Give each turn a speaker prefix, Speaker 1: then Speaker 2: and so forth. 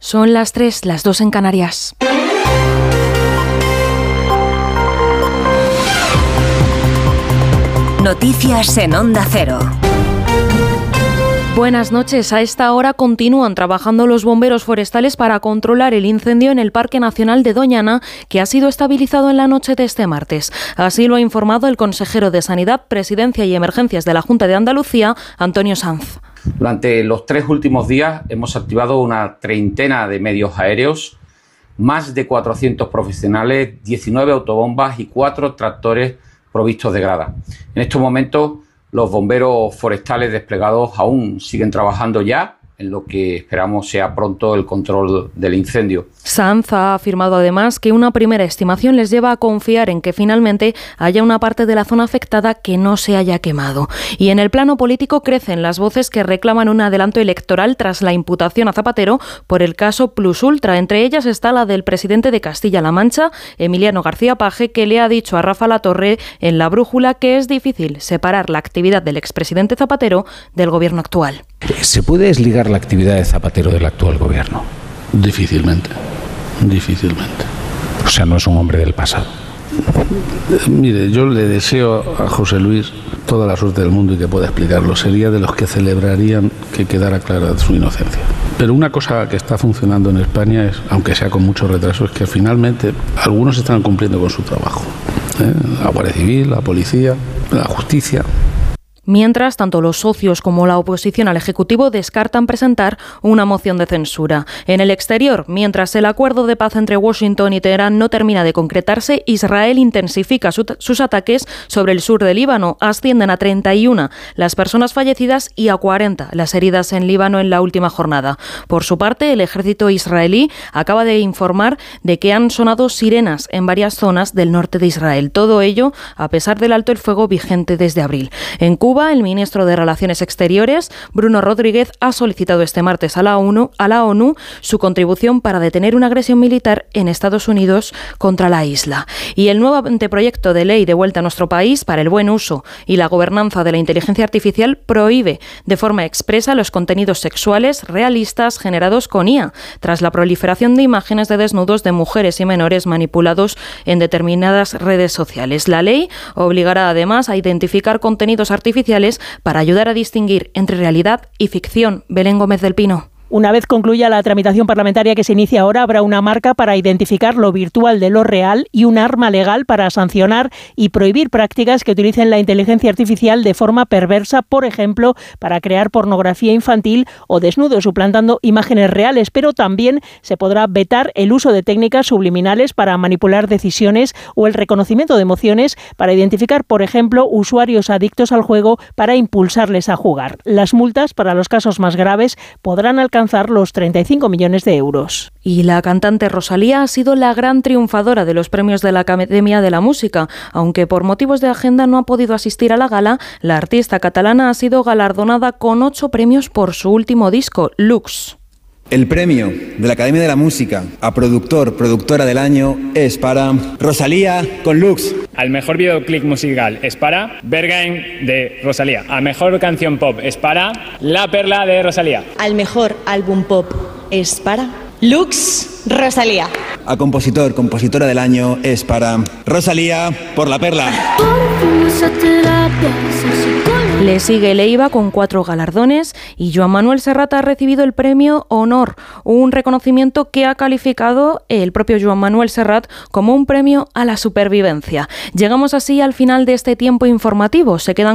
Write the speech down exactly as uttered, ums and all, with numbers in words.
Speaker 1: Son las tres, las dos en Canarias.
Speaker 2: Noticias en Onda Cero.
Speaker 1: Buenas noches. A esta hora continúan trabajando los bomberos forestales para controlar el incendio en el Parque Nacional de Doñana, que ha sido estabilizado en la noche de este martes. Así lo ha informado el consejero de Sanidad, Presidencia y Emergencias de la Junta de Andalucía, Antonio Sanz.
Speaker 3: Durante los tres últimos días hemos activado una treintena de medios aéreos, más de cuatrocientos profesionales, diecinueve autobombas y cuatro tractores provistos de grada. En estos momentos, los bomberos forestales desplegados aún siguen trabajando ya en lo que esperamos sea pronto el control del incendio.
Speaker 1: Sanz ha afirmado además que una primera estimación les lleva a confiar en que finalmente haya una parte de la zona afectada que no se haya quemado. Y en el plano político crecen las voces que reclaman un adelanto electoral tras la imputación a Zapatero por el caso Plus Ultra. Entre ellas está la del presidente de Castilla-La Mancha, Emiliano García Paje, que le ha dicho a Rafa Latorre en La Brújula que es difícil separar la actividad del expresidente Zapatero del gobierno actual.
Speaker 4: ¿Se puede desligar la actividad de Zapatero del actual gobierno?
Speaker 5: Difícilmente, difícilmente.
Speaker 4: O sea, no es un hombre del pasado.
Speaker 5: Mire, yo le deseo a José Luis toda la suerte del mundo y que pueda explicarlo. Sería de los que celebrarían que quedara clara su inocencia. Pero una cosa que está funcionando en España, es, aunque sea con mucho retraso, es que finalmente algunos están cumpliendo con su trabajo. ¿Eh? La Guardia Civil, la Policía, la Justicia.
Speaker 1: Mientras, tanto los socios como la oposición al Ejecutivo descartan presentar una moción de censura. En el exterior, mientras el acuerdo de paz entre Washington y Teherán no termina de concretarse, Israel intensifica su, sus ataques sobre el sur de Líbano. Ascienden a treinta y una las personas fallecidas y a cuarenta las heridas en Líbano en la última jornada. Por su parte, el ejército israelí acaba de informar de que han sonado sirenas en varias zonas del norte de Israel. Todo ello a pesar del alto el fuego vigente desde abril. En Cuba, el ministro de Relaciones Exteriores, Bruno Rodríguez, ha solicitado este martes a la ONU, a la ONU su contribución para detener una agresión militar en Estados Unidos contra la isla. Y el nuevo anteproyecto de ley de vuelta a nuestro país para el buen uso y la gobernanza de la inteligencia artificial prohíbe de forma expresa los contenidos sexuales realistas generados con I A, tras la proliferación de imágenes de desnudos de mujeres y menores manipulados en determinadas redes sociales. La ley obligará además a identificar contenidos artificiales para ayudar a distinguir entre realidad y ficción. Belén Gómez del Pino.
Speaker 6: Una vez concluya la tramitación parlamentaria que se inicia ahora, habrá una marca para identificar lo virtual de lo real y un arma legal para sancionar y prohibir prácticas que utilicen la inteligencia artificial de forma perversa, por ejemplo, para crear pornografía infantil o desnudos, suplantando imágenes reales. Pero también se podrá vetar el uso de técnicas subliminales para manipular decisiones o el reconocimiento de emociones para identificar, por ejemplo, usuarios adictos al juego para impulsarles a jugar. Las multas para los casos más graves podrán alcanzar alcanzar los treinta y cinco millones de euros.
Speaker 1: Y la cantante Rosalía ha sido la gran triunfadora de los premios de la Academia de la Música. Aunque por motivos de agenda no ha podido asistir a la gala, la artista catalana ha sido galardonada con ocho premios por su último disco, Lux.
Speaker 7: El premio de la Academia de la Música a productor, productora del año es para Rosalía con Lux.
Speaker 8: Al mejor videoclip musical es para Berghain de Rosalía. A mejor canción pop es para La Perla de Rosalía.
Speaker 9: Al mejor álbum pop es para Lux Rosalía.
Speaker 7: A compositor, compositora del año es para Rosalía por La Perla.
Speaker 1: Le sigue Leiva con cuatro galardones y Joan Manuel Serrat ha recibido el premio Honor, un reconocimiento que ha calificado el propio Joan Manuel Serrat como un premio a la supervivencia. Llegamos así al final de este tiempo informativo. Se quedan